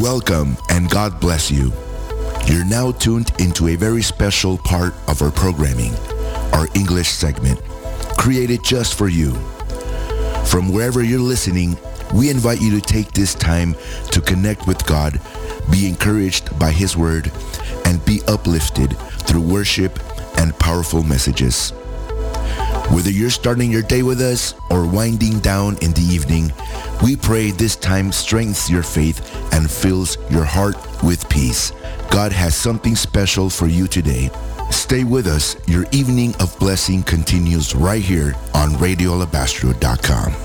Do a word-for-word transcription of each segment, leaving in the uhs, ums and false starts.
Welcome and God bless you. You're now tuned into a very special part of our programming, our English segment, created just for you. From wherever you're listening, we invite you to take this time to connect with God, be encouraged by His Word, and be uplifted through worship and powerful messages. Whether you're starting your day with us or winding down in the evening, we pray this time strengthens your faith and fills your heart with peace. God has something special for you today. Stay with us. Your evening of blessing continues right here on radio alabastro dot com.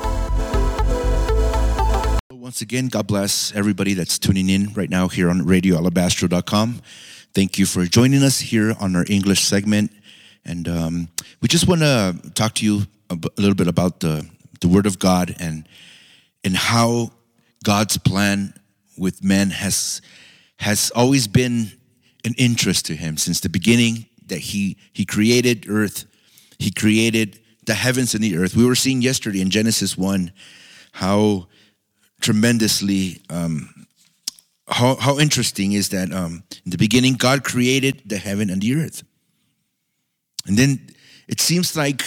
Once again, God bless everybody that's tuning in right now here on radio alabastro dot com. Thank you for joining us here on our English segment. And um, we just want to talk to you a, b- a little bit about the, the Word of God and and how God's plan with men has has always been an interest to Him since the beginning that He He created earth, He created the heavens and the earth. We were seeing yesterday in Genesis one how tremendously um, how how interesting is that um, in the beginning God created the heaven and the earth. And then it seems like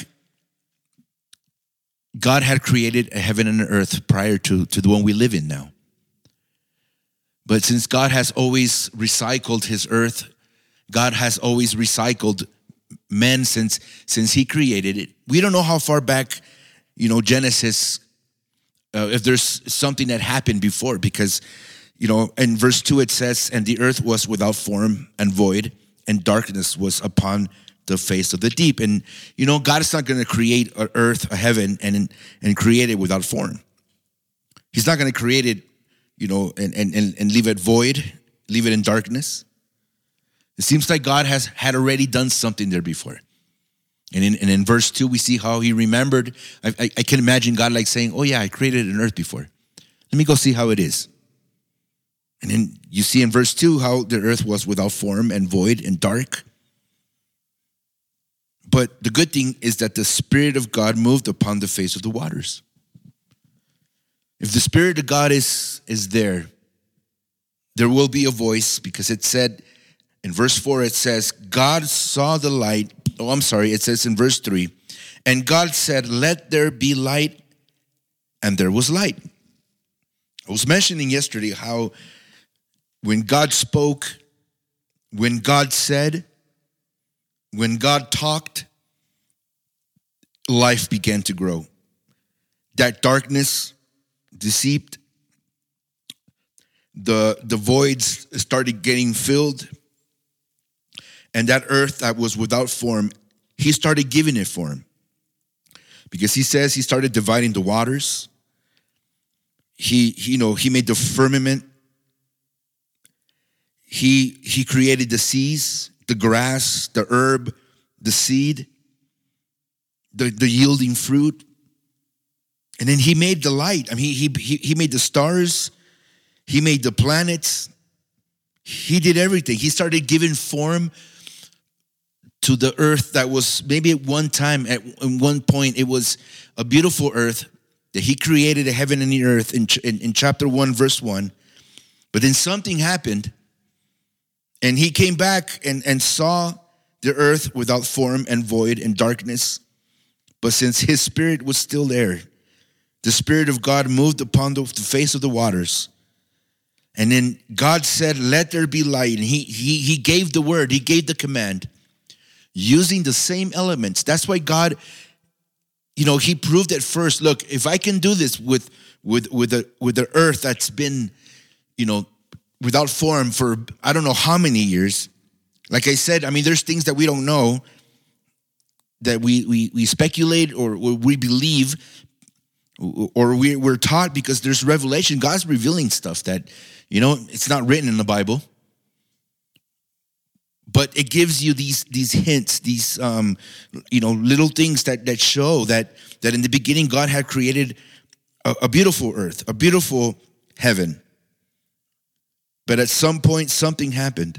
God had created a heaven and an earth prior to, to the one we live in now. But since God has always recycled His earth, God has always recycled men since since He created it. We don't know how far back, you know, Genesis, uh, if there's something that happened before, because, you know, in verse two it says, and the earth was without form and void, and darkness was upon the face of the deep. And, you know, God is not going to create an earth, a heaven, and and create it without form. He's not going to create it, you know, and, and, and leave it void, leave it in darkness. It seems like God has had already done something there before. And in, and in verse two, we see how He remembered. I, I, I can imagine God like saying, oh yeah, I created an earth before. Let me go see how it is. And then you see in verse two how the earth was without form and void and dark. But the good thing is that the Spirit of God moved upon the face of the waters. If the Spirit of God is, is there, there will be a voice, because it said in verse four, it says, God saw the light. Oh, I'm sorry. It says in verse three, and God said, let there be light, and there was light. I was mentioning yesterday how when God spoke, when God said, when God talked, life began to grow. That darkness deceived, the, the voids started getting filled, and that earth that was without form, He started giving it form. Because He says He started dividing the waters. He, he you know, He made the firmament. He, he created the seas, the grass, the herb, the seed, the, the yielding fruit. And then He made the light. I mean, he, he, he made the stars. He made the planets. He did everything. He started giving form to the earth that was maybe at one time, at one point, it was a beautiful earth that He created, a heaven and the earth in, in, in chapter one, verse one. But then something happened. And He came back and, and saw the earth without form and void and darkness. But since His Spirit was still there, the Spirit of God moved upon the, the face of the waters. And then God said, let there be light. And he, he, he gave the word, He gave the command, using the same elements. That's why God, you know, He proved at first, look, if I can do this with, with, with, the, with the earth that's been, you know, without form for I don't know how many years. Like I said, I mean, there's things that we don't know, that we we, we speculate or, or we believe, or we, we're taught because there's revelation. God's revealing stuff that, you know, it's not written in the Bible. But it gives you these these hints, these um, you know, little things that that show that that in the beginning God had created a, a beautiful earth, a beautiful heaven. But at some point, something happened.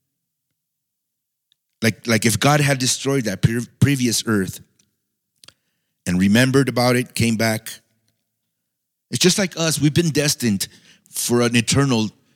Like, like if God had destroyed that pre- previous earth and remembered about it, came back. It's just like us. We've been destined for an eternal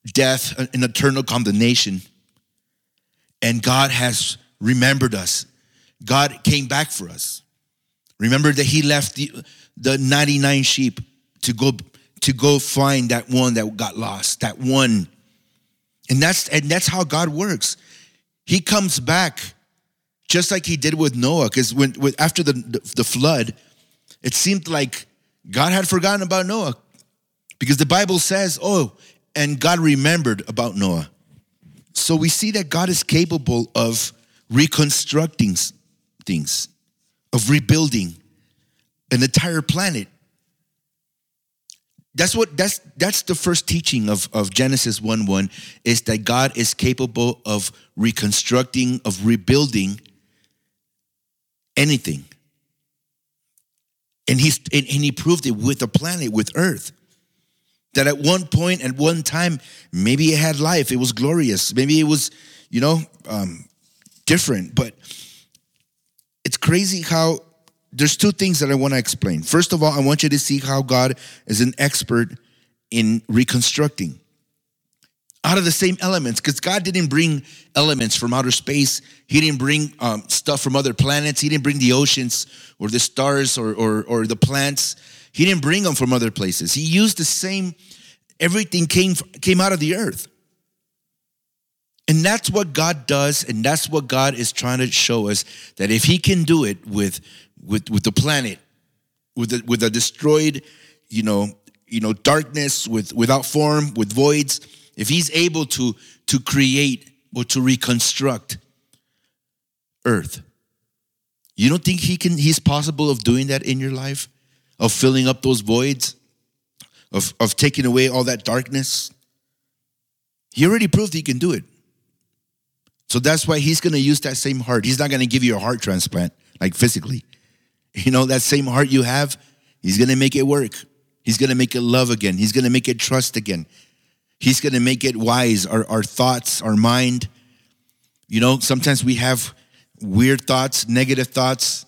death, and eternal condemnation. And God has remembered us. God came back for us. Remember that he left the, the ninety-nine sheep to go to go find that one that got lost, that one. And that's and that's how God works. He comes back just like he did with Noah, because when with, after the, the the flood, it seemed like God had forgotten about Noah, because the Bible says, "Oh, and God remembered about Noah." So we see that God is capable of reconstructing things, of rebuilding an entire planet. That's what that's that's the first teaching of, of Genesis one one, is that God is capable of reconstructing, of rebuilding anything. And he's and, and he proved it with the planet, with Earth. That at one point, at one time, maybe it had life. It was glorious. Maybe it was, you know, um, different. But it's crazy how there's two things that I want to explain. First of all, I want you to see how God is an expert in reconstructing out of the same elements, because God didn't bring elements from outer space. He didn't bring um, stuff from other planets. He didn't bring the oceans or the stars or, or, or the plants. He didn't bring them from other places. He used the same, everything came, came out of the earth. And that's what God does, and that's what God is trying to show us, that if he can do it with with, with the planet, with the, with a destroyed, you know, you know, darkness, with without form, with voids, if he's able to to create or to reconstruct earth, you don't think he can he's possible of doing that in your life? Of filling up those voids, of, of taking away all that darkness? He already proved he can do it. So that's why he's going to use that same heart. He's not going to give you a heart transplant, like physically. You know, that same heart you have, he's going to make it work. He's going to make it love again. He's going to make it trust again. He's going to make it wise, our, our thoughts, our mind. You know, sometimes we have weird thoughts, negative thoughts,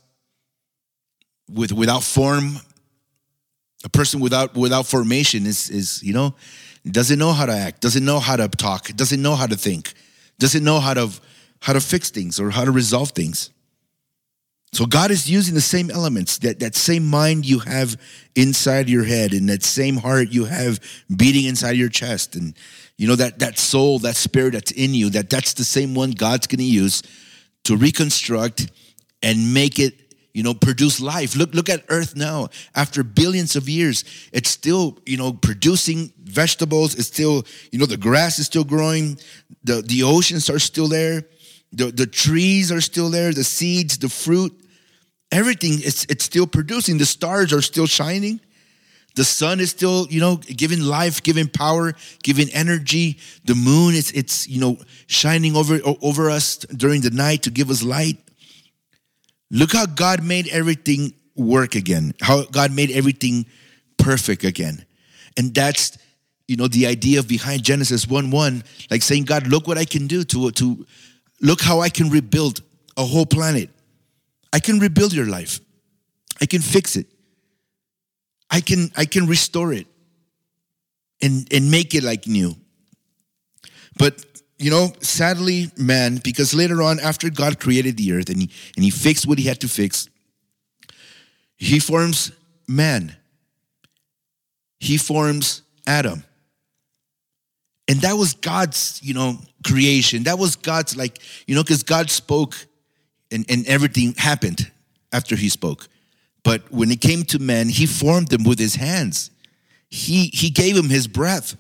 with without form. A person without without formation is, is, you know, doesn't know how to act, doesn't know how to talk, doesn't know how to think, doesn't know how to how to fix things or how to resolve things. So God is using the same elements, that, that same mind you have inside your head, and that same heart you have beating inside your chest, and you know that that soul, that spirit that's in you, that that's the same one God's going to use to reconstruct and make it, you know, produce life. Look, look at Earth now. After billions of years, it's still, you know, producing vegetables. It's still, you know, the grass is still growing. The, the oceans are still there. The, the trees are still there. The seeds, the fruit, everything, it's, it's still producing. The stars are still shining. The sun is still, you know, giving life, giving power, giving energy. The moon is, it's, you know, shining over, over us during the night to give us light. Look how God made everything work again, how God made everything perfect again. And that's, you know, the idea of behind Genesis one one, like saying, God, look what I can do to, to look how I can rebuild a whole planet. I can rebuild your life. I can fix it. I can, I can restore it and, and make it like new. But you know, sadly, man, because later on, after God created the earth and he, and he fixed what he had to fix, he forms man. He forms Adam. And that was God's, you know, creation. That was God's, like, you know, because God spoke and, and everything happened after he spoke. But when it came to man, he formed them with his hands. He, he gave him his breath.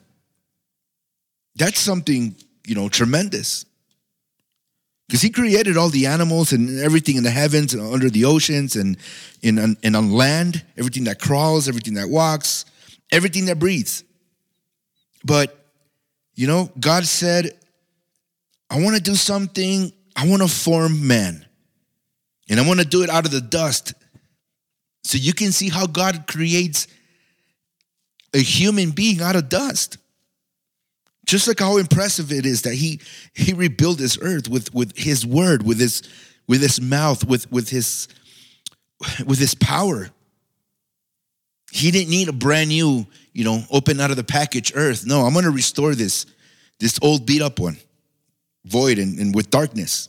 That's something, you know, tremendous. Because he created all the animals and everything in the heavens and under the oceans and in and on land, everything that crawls, everything that walks, everything that breathes. But, you know, God said, I want to do something. I want to form man. And I want to do it out of the dust. So you can see how God creates a human being out of dust. Just like how impressive it is that he he rebuilt this earth with, with his word, with his with his mouth, with, with his with his power. He didn't need a brand new, you know, open out of the package earth. No, I'm going to restore this this old beat up one, void and, and with darkness.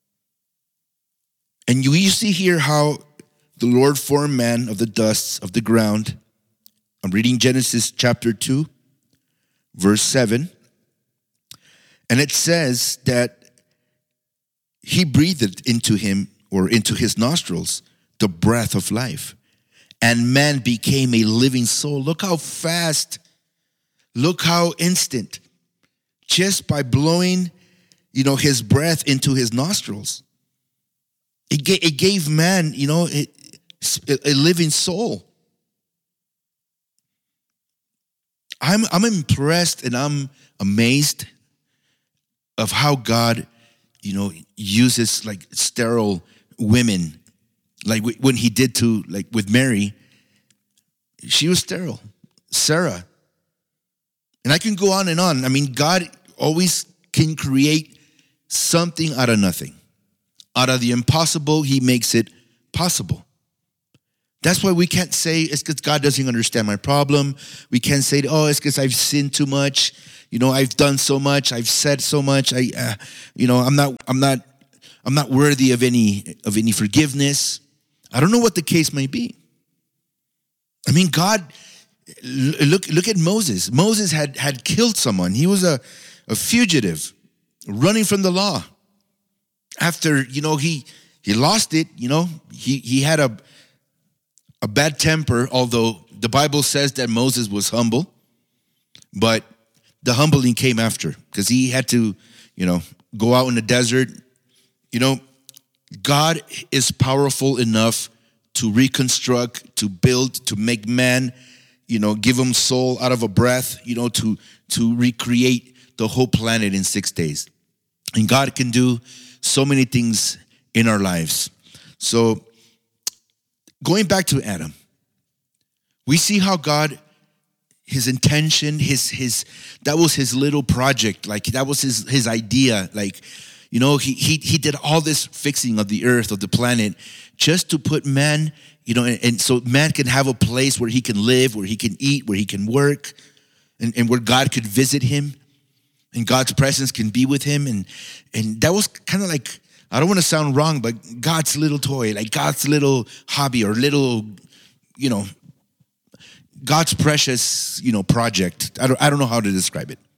And you, you see here how the Lord formed man of the dust of the ground. I'm reading Genesis chapter two, verse seven. And it says that he breathed into him, or into his nostrils, the breath of life. And man became a living soul. Look how fast, look how instant. Just by blowing, you know, his breath into his nostrils. It gave, it gave man, you know, it, a living soul. I'm, I'm impressed and I'm amazed of how God, you know, uses like sterile women. Like when he did to, like with Mary, she was sterile. Sarah. And I can go on and on. I mean, God always can create something out of nothing. Out of the impossible, he makes it possible. That's why we can't say it's because God doesn't understand my problem. We can't say, oh, it's because I've sinned too much. You know, I've done so much. I've said so much. I, uh, you know, I'm not, I'm not, I'm not worthy of any, of any forgiveness. I don't know what the case may be. I mean, God, look, look at Moses. Moses had, had killed someone. He was a, a fugitive running from the law. After, you know, he, he lost it, you know, he, he had a, a bad temper, although the Bible says that Moses was humble, but the humbling came after because he had to, you know, go out in the desert. You know, God is powerful enough to reconstruct, to build, to make man, you know, give him soul out of a breath, you know, to, to recreate the whole planet in six days. And God can do so many things in our lives. So going back to Adam, we see how God, his intention, his his that was his little project, like that was his his idea. Like, you know, he he he did all this fixing of the earth, of the planet, just to put man, you know, and, and so man can have a place where he can live, where he can eat, where he can work, and, and where God could visit him, and God's presence can be with him. And and that was kind of like, I don't want to sound wrong, but God's little toy, like God's little hobby or little, you know, God's precious, you know, project. I don't, I don't know how to describe it.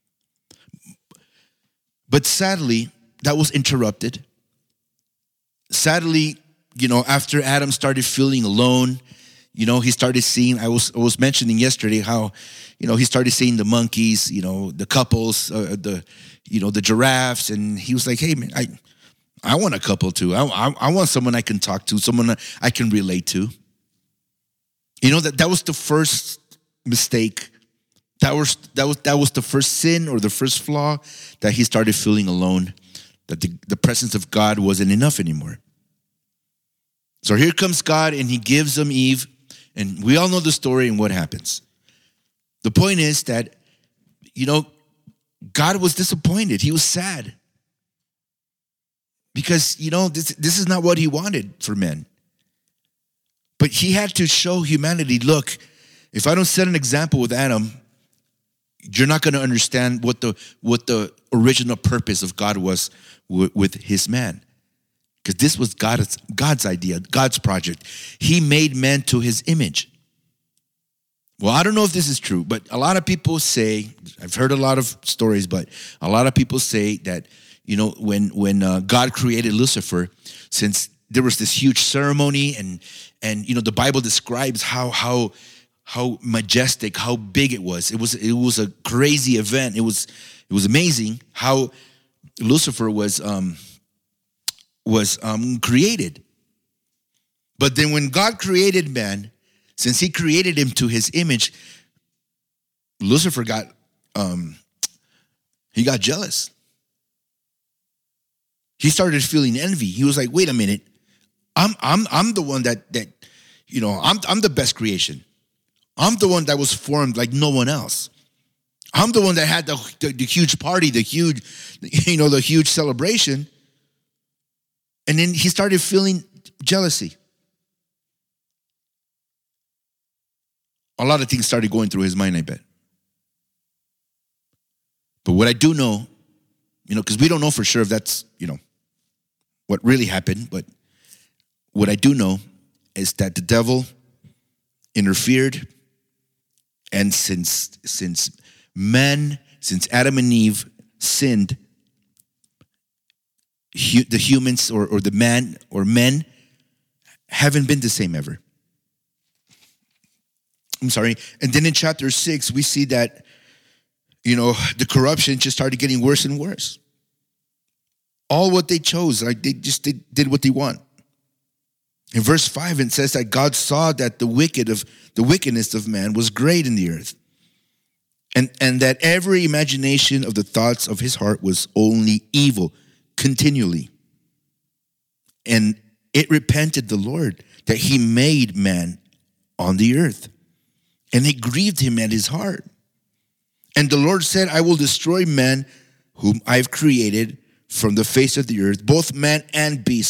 But sadly, that was interrupted. Sadly, you know, after Adam started feeling alone, you know, he started seeing, I was I was mentioning yesterday how, you know, he started seeing the monkeys, you know, the couples, uh, the, you know, the giraffes. And he was like, hey, man, I, I want a couple too. I, I, I want someone I can talk to, someone I can relate to. You know, that, that was the first mistake. That was, that was, that was the first sin or the first flaw, that he started feeling alone, that the, the presence of God wasn't enough anymore. So here comes God and he gives them Eve, and we all know the story and what happens. The point is that, you know, God was disappointed. He was sad. Because, you know, this, this is not what he wanted for men. But he had to show humanity, look, if I don't set an example with Adam, you're not going to understand what the what the original purpose of God was w- with his man. Because this was God's, God's idea, God's project. He made man to his image. Well, I don't know if this is true, but a lot of people say, I've heard a lot of stories, but a lot of people say that, you know, when when uh, God created Lucifer, since there was this huge ceremony, and and you know, the Bible describes how how how majestic, how big it was. It was it was a crazy event. It was it was amazing how Lucifer was um, was um, created. But then when God created man, since he created him to his image, Lucifer got um, he got jealous. He started feeling envy. He was like, wait a minute. I'm I'm I'm the one that that you know, I'm I'm the best creation. I'm the one that was formed like no one else. I'm the one that had the, the, the huge party, the huge, you know, the huge celebration. And then he started feeling jealousy. A lot of things started going through his mind, I bet. But But what I do know, you know, because we don't know for sure if that's, you know, what really happened, but what I do know is that the devil interfered, and since since man, since Adam and Eve sinned, hu- the humans or, or the man or men haven't been the same ever. I'm sorry. And then in chapter six, we see that, you know, the corruption just started getting worse and worse. All what they chose, like they just did, did what they want. In verse five, it says that God saw that the wicked of the wickedness of man was great in the earth, and, and that every imagination of the thoughts of his heart was only evil continually. And it repented the Lord that he made man on the earth, and it grieved him at his heart. And the Lord said, I will destroy man whom I've created from the face of the earth, both man and beast,